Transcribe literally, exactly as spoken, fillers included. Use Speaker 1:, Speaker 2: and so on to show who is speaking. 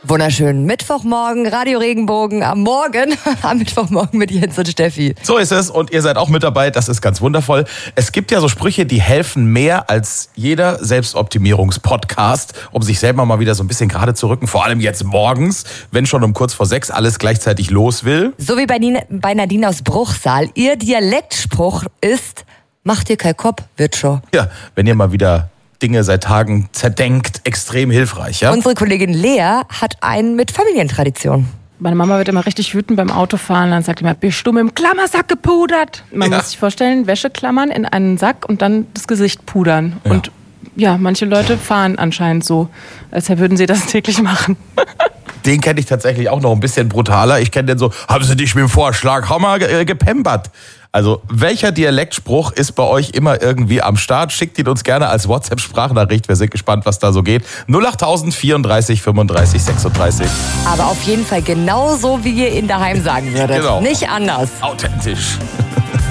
Speaker 1: Wunderschönen Mittwochmorgen, Radio Regenbogen am Morgen, am Mittwochmorgen mit Jens und Steffi.
Speaker 2: So ist es und ihr seid auch mit dabei, das ist ganz wundervoll. Es gibt ja so Sprüche, die helfen mehr als jeder Selbstoptimierungspodcast, um sich selber mal wieder so ein bisschen gerade zu rücken, vor allem jetzt morgens, wenn schon um kurz vor sechs alles gleichzeitig los will.
Speaker 1: So wie bei, Nina, bei Nadine aus Bruchsal. Ihr Dialektspruch ist, mach dir kein Kopf, wird schon.
Speaker 2: Ja, wenn ihr mal wieder Dinge seit Tagen zerdenkt, extrem hilfreich, ja?
Speaker 1: Unsere Kollegin Lea hat einen mit Familientradition.
Speaker 3: Meine Mama wird immer richtig wütend beim Autofahren. Dann sagt immer, bist du mit dem Klammersack gepudert? Man
Speaker 2: Ja.
Speaker 3: muss sich vorstellen, Wäscheklammern in einen Sack und dann das Gesicht pudern.
Speaker 2: Ja.
Speaker 3: Und ja, manche Leute fahren anscheinend so, als würden sie das täglich machen.
Speaker 2: Den kenne ich tatsächlich auch noch ein bisschen brutaler. Ich kenne den so, haben Sie dich mit dem Vorschlaghammer ge- gepempert? Also, welcher Dialektspruch ist bei euch immer irgendwie am Start? Schickt ihn uns gerne als WhatsApp-Sprachnachricht. Wir sind gespannt, was da so geht. null acht tausend vierunddreißig fünfunddreißig sechsunddreißig.
Speaker 1: Aber auf jeden Fall genauso, wie ihr ihn daheim sagen würdet.
Speaker 2: Genau.
Speaker 1: Nicht anders.
Speaker 2: Authentisch.